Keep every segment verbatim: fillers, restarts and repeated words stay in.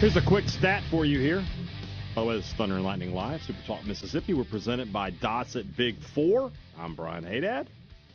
Here's a quick stat for you here. Oh, it's Thunder and Lightning Live, Super Talk Mississippi. We're presented by Dossett Big Four. I'm Brian Haydad.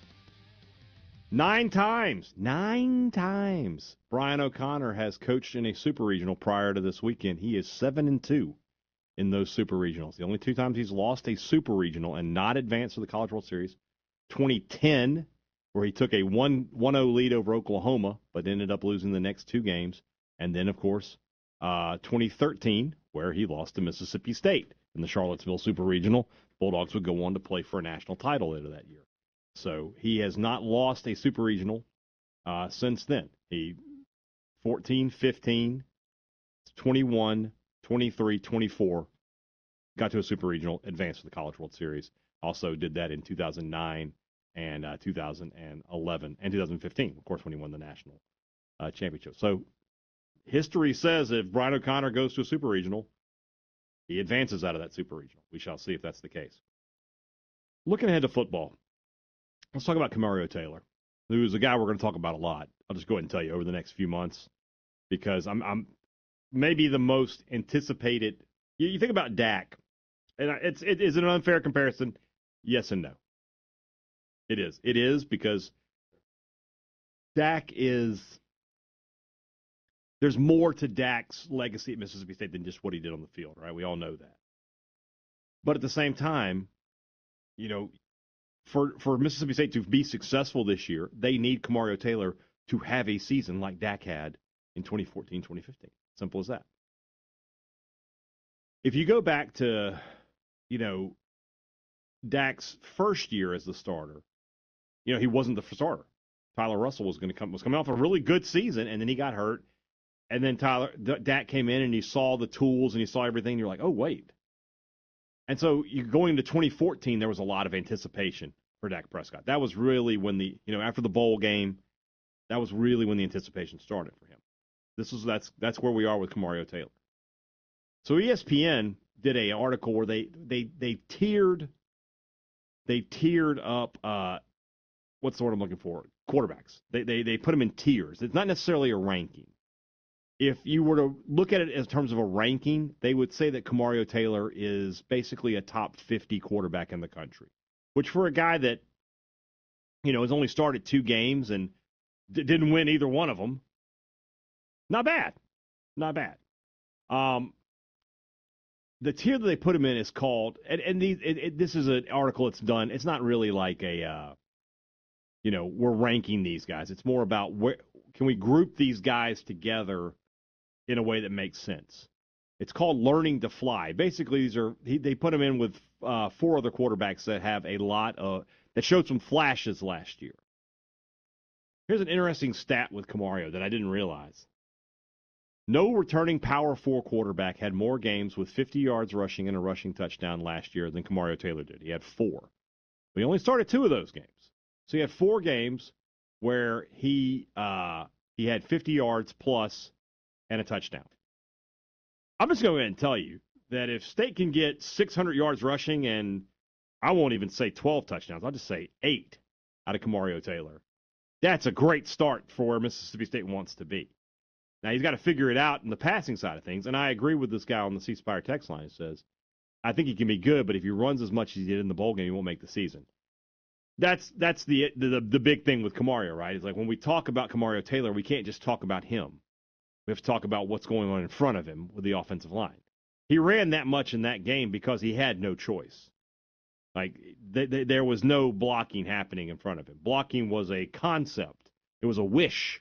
Nine times, nine times, Brian O'Connor has coached in a super regional prior to this weekend. He is seven and two in those super regionals. The only two times he's lost a super regional and not advanced to the College World Series. twenty ten, where he took a one oh lead over Oklahoma, but ended up losing the next two games. And then, of course, uh, twenty thirteen, where he lost to Mississippi State in the Charlottesville Super Regional. Bulldogs would go on to play for a national title later that year. So he has not lost a super regional uh, since then. He fourteen, fifteen, twenty-one, twenty-three, twenty-four, got to a super regional, advanced to the College World Series. Also did that in two thousand nine and uh, two thousand eleven and two thousand fifteen, of course, when he won the national uh, championship. So history says if Brian O'Connor goes to a super regional, he advances out of that super regional. We shall see if that's the case. Looking ahead to football, let's talk about Kamario Taylor, who is a guy we're going to talk about a lot. I'll just go ahead and tell you over the next few months, because I'm, I'm maybe the most anticipated. You, you think about Dak, and it's it is it an unfair comparison? Yes and no. It is. It is because Dak is. There's more to Dak's legacy at Mississippi State than just what he did on the field, right? We all know that. But at the same time, you know, for for Mississippi State to be successful this year, they need Kamario Taylor to have a season like Dak had in twenty fourteen, twenty fifteen. Simple as that. If you go back to, you know, Dak's first year as the starter, you know, he wasn't the starter. Tyler Russell was going to come was coming off a really good season, and then he got hurt. And then Tyler, Dak came in and he saw the tools and he saw everything. And you're like, oh, wait. And so you going into twenty fourteen, there was a lot of anticipation for Dak Prescott. That was really when the, you know, after the bowl game, that was really when the anticipation started for him. This is that's that's where we are with Kamario Taylor. So E S P N did a article where they they they tiered they tiered up uh, what's the word I'm looking for? Quarterbacks. They they they put them in tiers. It's not necessarily a ranking. If you were to look at it in terms of a ranking, they would say that Kamario Taylor is basically a top fifty quarterback in the country, which for a guy that, you know, has only started two games and d- didn't win either one of them, not bad. Not bad. Um, the tier that they put him in is called, and, and these, it, it, this is an article that's done. It's not really like a, uh, you know, we're ranking these guys. It's more about where can we group these guys together in a way that makes sense. It's called learning to fly. Basically, these are he, they put him in with uh, four other quarterbacks that have a lot of that showed some flashes last year. Here's an interesting stat with Kamario that I didn't realize. No returning Power Four quarterback had more games with fifty yards rushing and a rushing touchdown last year than Kamario Taylor did. He had four. But he only started two of those games. So he had four games where he uh, he had fifty yards plus and a touchdown. I'm just going to go ahead and tell you that if State can get six hundred yards rushing and I won't even say twelve touchdowns, I'll just say eight out of Kamario Taylor, that's a great start for where Mississippi State wants to be. Now, he's got to figure it out in the passing side of things, and I agree with this guy on the C Spire text line who says, I think he can be good, but if he runs as much as he did in the bowl game, he won't make the season. That's that's the, the the big thing with Kamario, right? It's like when we talk about Kamario Taylor, we can't just talk about him. We have to talk about what's going on in front of him with the offensive line. He ran that much in that game because he had no choice. Like, th- th- there was no blocking happening in front of him. Blocking was a concept. It was a wish.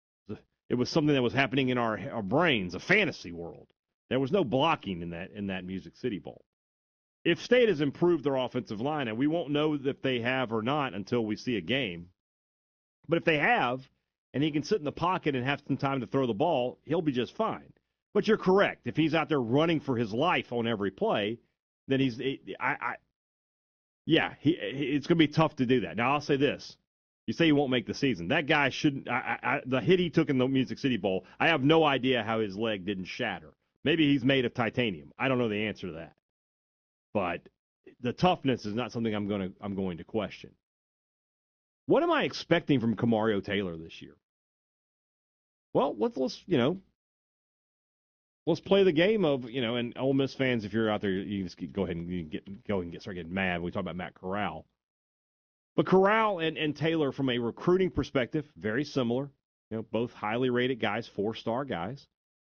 It was something that was happening in our, our brains, a fantasy world. There was no blocking in that in that Music City Bowl. If State has improved their offensive line, and we won't know if they have or not until we see a game, but if they have, and he can sit in the pocket and have some time to throw the ball, he'll be just fine. But you're correct. If he's out there running for his life on every play, then he's I, I yeah, he, it's going to be tough to do that. Now, I'll say this. You say he won't make the season. That guy shouldn't I, I, the hit he took in the Music City Bowl, I have no idea how his leg didn't shatter. Maybe he's made of titanium. I don't know the answer to that. But the toughness is not something I'm going to I'm going to question. What am I expecting from Kamario Taylor this year? Well, let's, let's you know, let's play the game of, you know, and Ole Miss fans, if you're out there, you can just get, go ahead and you can get go and get start getting mad when we talk about Matt Corral. But Corral and, and Taylor, from a recruiting perspective, very similar. You know, both highly rated guys, four-star guys.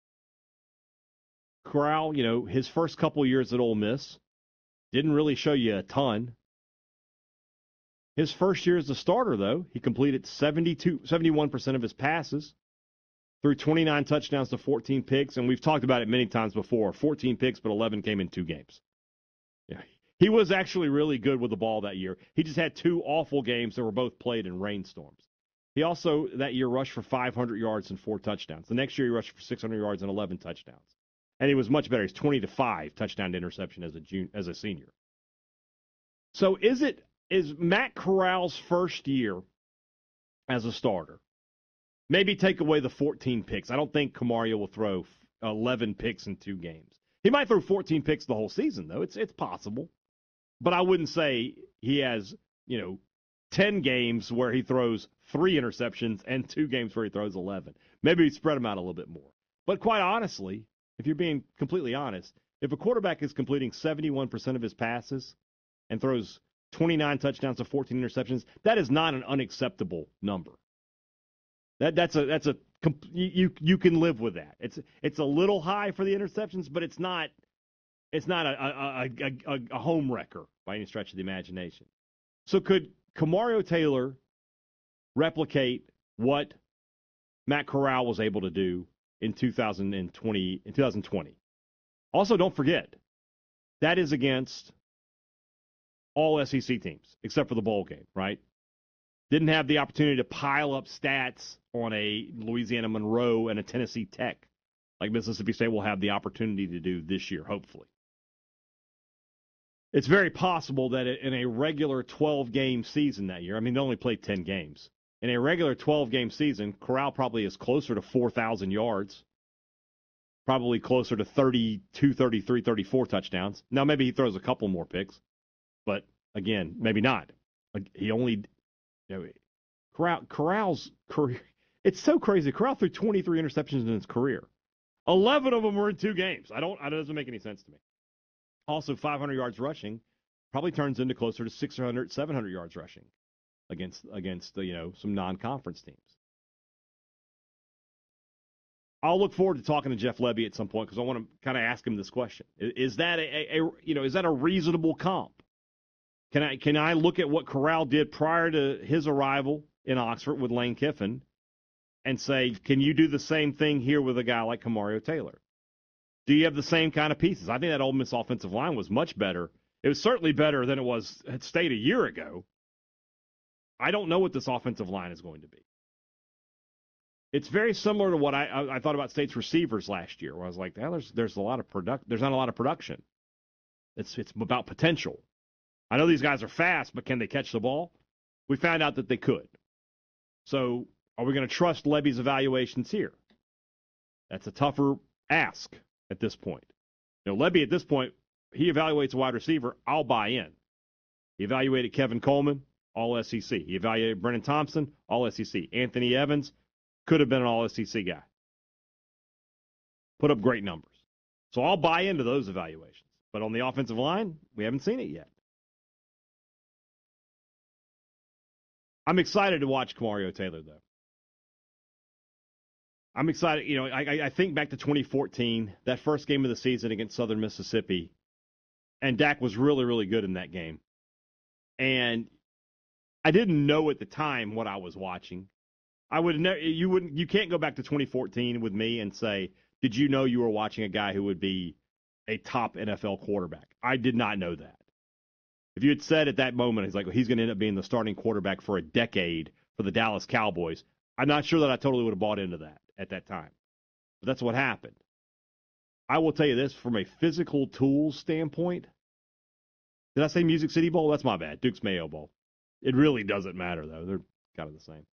Corral, you know, his first couple years at Ole Miss didn't really show you a ton. His first year as a starter, though, he completed seventy-two, seventy-one percent of his passes, threw twenty-nine touchdowns to fourteen picks, and we've talked about it many times before. fourteen picks, but eleven came in two games. Yeah. He was actually really good with the ball that year. He just had two awful games that were both played in rainstorms. He also, that year, rushed for five hundred yards and four touchdowns. The next year, he rushed for six hundred yards and eleven touchdowns. And he was much better. He's twenty to five touchdown to interception as a junior, as a senior. So is it is Matt Corral's first year as a starter? Maybe take away the fourteen picks. I don't think Camario will throw eleven picks in two games. He might throw fourteen picks the whole season, though. It's it's possible. But I wouldn't say he has, you know, ten games where he throws three interceptions and two games where he throws eleven. Maybe he spread them out a little bit more. But quite honestly, if you're being completely honest, if a quarterback is completing seventy-one percent of his passes and throws twenty-nine touchdowns to fourteen interceptions, that is not an unacceptable number. That that's a that's a you you can live with that. It's it's a little high for the interceptions, but it's not it's not a a, a, a, a home wrecker by any stretch of the imagination. So could Camario Taylor replicate what Matt Corral was able to do in two thousand twenty? In twenty twenty, also don't forget that is against all S E C teams except for the bowl game, right? Didn't have the opportunity to pile up stats on a Louisiana Monroe and a Tennessee Tech like Mississippi State will have the opportunity to do this year, hopefully. It's very possible that in a regular twelve-game season that year, I mean, they only played ten games. In a regular twelve-game season, Corral probably is closer to four thousand yards, probably closer to thirty-two, thirty-three, thirty-four touchdowns. Now, maybe he throws a couple more picks, but, again, maybe not. He only, you know, Corral, Corral's career, it's so crazy. Corral threw twenty-three interceptions in his career. eleven of them were in two games. I don't, it doesn't make any sense to me. Also, five hundred yards rushing probably turns into closer to six hundred, seven hundred yards rushing against, against you know, some non-conference teams. I'll look forward to talking to Jeff Lebby at some point because I want to kind of ask him this question. Is, is that a, a, a you know is that a reasonable comp? Can I can I look at what Corral did prior to his arrival in Oxford with Lane Kiffin and say, can you do the same thing here with a guy like Camario Taylor? Do you have the same kind of pieces? I think that Ole Miss offensive line was much better. It was certainly better than it was at State a year ago. I don't know what this offensive line is going to be. It's very similar to what I, I, I thought about State's receivers last year, where I was like, well, there's there's a lot of product. There's not a lot of production. It's it's about potential. I know these guys are fast, but can they catch the ball? We found out that they could. So are we going to trust Lebby's evaluations here? That's a tougher ask at this point. You know, Lebby at this point, he evaluates a wide receiver, I'll buy in. He evaluated Kevin Coleman, all S E C. He evaluated Brennan Thompson, all S E C. Anthony Evans could have been an all S E C guy. Put up great numbers. So I'll buy into those evaluations. But on the offensive line, we haven't seen it yet. I'm excited to watch Camario Taylor, though. I'm excited. You know, I, I think back to twenty fourteen, that first game of the season against Southern Mississippi, and Dak was really, really good in that game. And I didn't know at the time what I was watching. I would never. You wouldn't. You can't go back to twenty fourteen with me and say, "Did you know you were watching a guy who would be a top N F L quarterback?" I did not know that. If you had said at that moment, he's like, well, he's going to end up being the starting quarterback for a decade for the Dallas Cowboys, I'm not sure that I totally would have bought into that at that time. But that's what happened. I will tell you this, from a physical tools standpoint, did I say Music City Bowl? That's my bad. Duke's Mayo Bowl. It really doesn't matter, though. They're kind of the same.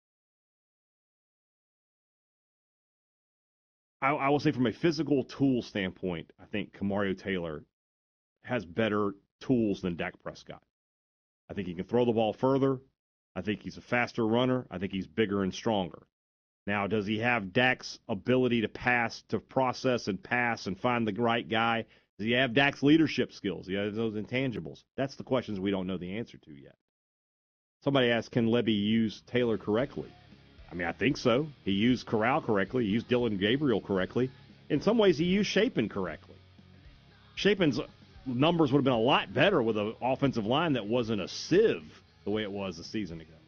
I, I will say from a physical tool standpoint, I think Camario Taylor has better tools than Dak Prescott. I think he can throw the ball further. I think he's a faster runner. I think he's bigger and stronger. Now, does he have Dak's ability to pass, to process and pass and find the right guy? Does he have Dak's leadership skills? He has those intangibles. That's the questions we don't know the answer to yet. Somebody asked, can Lebby use Taylor correctly? I mean, I think so. He used Corral correctly. He used Dillon Gabriel correctly. In some ways, he used Shapen correctly. Shapen's numbers would have been a lot better with an offensive line that wasn't a sieve the way it was a season ago.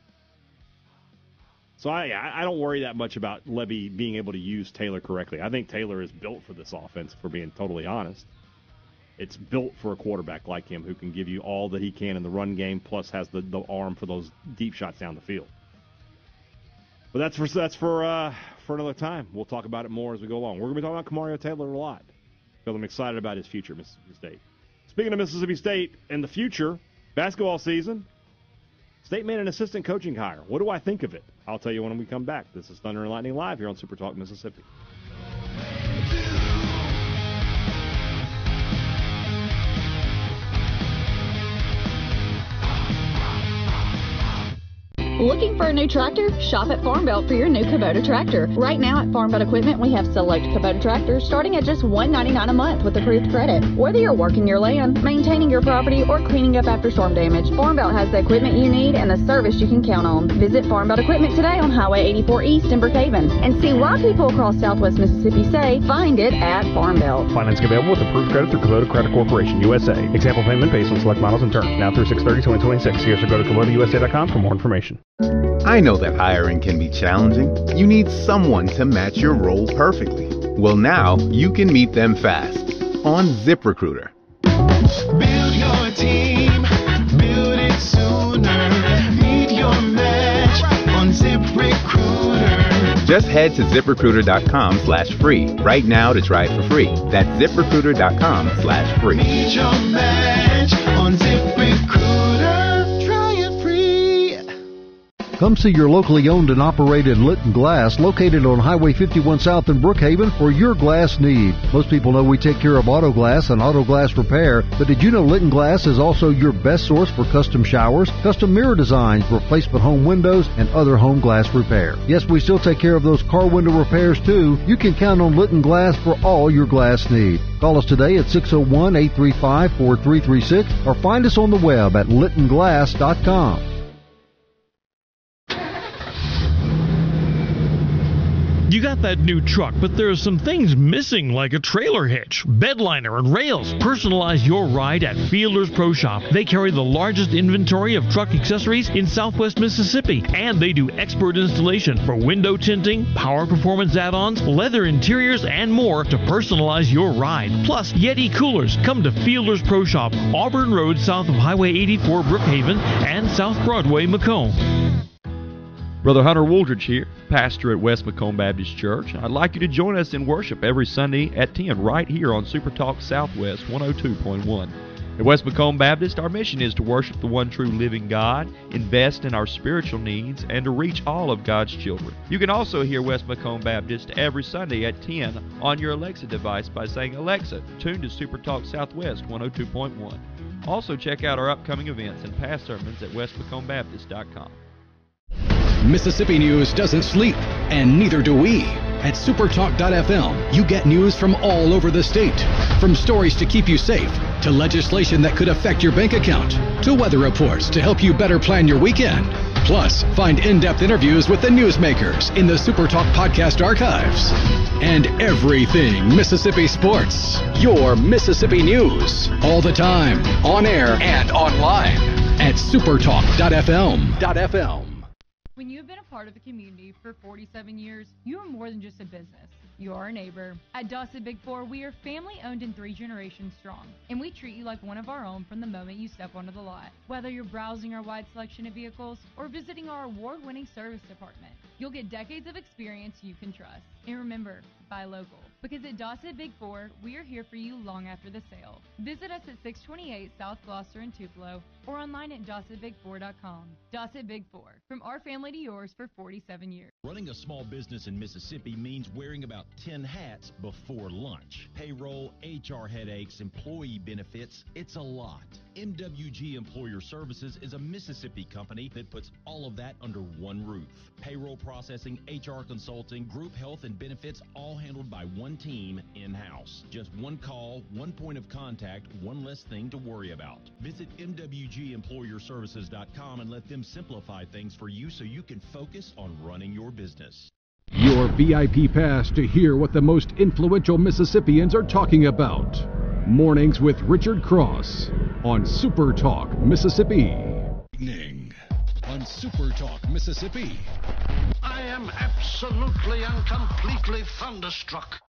So I, I don't worry that much about Lebby being able to use Taylor correctly. I think Taylor is built for this offense, for being totally honest. It's built for a quarterback like him who can give you all that he can in the run game, plus has the, the arm for those deep shots down the field. But that's for that's for uh, for another time. We'll talk about it more as we go along. We're going to be talking about Kamario Taylor a lot because I'm excited about his future at Mississippi State. Speaking of Mississippi State and the future, basketball season, State made an assistant coaching hire. What do I think of it? I'll tell you when we come back. This is Thunder and Lightning Live here on Super Talk Mississippi. Looking for a new tractor? Shop at Farm Belt for your new Kubota tractor. Right now at Farm Belt Equipment, we have select Kubota tractors starting at just one hundred ninety-nine dollars a month with approved credit. Whether you're working your land, maintaining your property, or cleaning up after storm damage, Farm Belt has the equipment you need and the service you can count on. Visit Farm Belt Equipment today on Highway eighty-four East in Brookhaven and see why people across Southwest Mississippi say, find it at Farm Belt. Financing available with approved credit through Kubota Credit Corporation, U S A. Example payment based on select models and terms. Now through six thirty twenty twenty-six. See us or go to Kubota U S A dot com for more information. I know that hiring can be challenging. You need someone to match your role perfectly. Well, now you can meet them fast on ZipRecruiter. Build your team, build it sooner. Meet your match on ZipRecruiter. Just head to ZipRecruiter.com slash free right now to try it for free. That's ZipRecruiter.com slash free. Meet your match on ZipRecruiter. Try it free. Come see your locally owned and operated Litton Glass, located on Highway fifty-one South in Brookhaven, for your glass need. Most people know we take care of auto glass and auto glass repair, but did you know Litton Glass is also your best source for custom showers, custom mirror designs, replacement home windows, and other home glass repair? Yes, we still take care of those car window repairs too. You can count on Litton Glass for all your glass needs. Call us today at six oh one, eight three five, four three three six or find us on the web at litton glass dot com. You got that new truck, but there are some things missing, like a trailer hitch, bed liner, and rails. Personalize your ride at Fielders Pro Shop. They carry the largest inventory of truck accessories in Southwest Mississippi, and they do expert installation for window tinting, power performance add-ons, leather interiors, and more to personalize your ride. Plus, Yeti coolers. Come to Fielders Pro Shop, Auburn Road south of Highway eighty-four, Brookhaven, and South Broadway, Macomb. Brother Hunter Wooldridge here, pastor at West Macomb Baptist Church. I'd like you to join us in worship every Sunday at ten right here on Super Talk Southwest one oh two point one. At West Macomb Baptist, our mission is to worship the one true living God, invest in our spiritual needs, and to reach all of God's children. You can also hear West Macomb Baptist every Sunday at ten on your Alexa device by saying, Alexa, tune to Super Talk Southwest one oh two point one. Also check out our upcoming events and past sermons at west macomb baptist dot com. Mississippi News doesn't sleep, and neither do we. At supertalk dot f m, you get news from all over the state. From stories to keep you safe, to legislation that could affect your bank account, to weather reports to help you better plan your weekend. Plus, find in-depth interviews with the newsmakers in the Supertalk podcast archives. And everything Mississippi sports. Your Mississippi News. All the time, on air and online. At supertalk dot f m. When you have been a part of the community for forty-seven years, you are more than just a business. You are a neighbor. At Dawson Big Four, we are family-owned and three generations strong, and we treat you like one of our own from the moment you step onto the lot. Whether you're browsing our wide selection of vehicles or visiting our award-winning service department, you'll get decades of experience you can trust. And remember, buy local. Because at Dossett Big Four, we are here for you long after the sale. Visit us at six twenty-eight South Gloucester in Tupelo or online at Dossett Big Four dot com. Dossett Big Four, from our family to yours for forty-seven years. Running a small business in Mississippi means wearing about ten hats before lunch. Payroll, H R headaches, employee benefits, it's a lot. M W G Employer Services is a Mississippi company that puts all of that under one roof. Payroll processing, H R consulting, group health and benefits, all handled by one team in-house. Just one call, one point of contact, one less thing to worry about. Visit M W G Employer Services dot com and let them simplify things for you so you can focus on running your business. Your V I P pass to hear what the most influential Mississippians are talking about. Mornings with Richard Cross on Super Talk Mississippi. Evening on Super Talk Mississippi. I am absolutely and completely thunderstruck.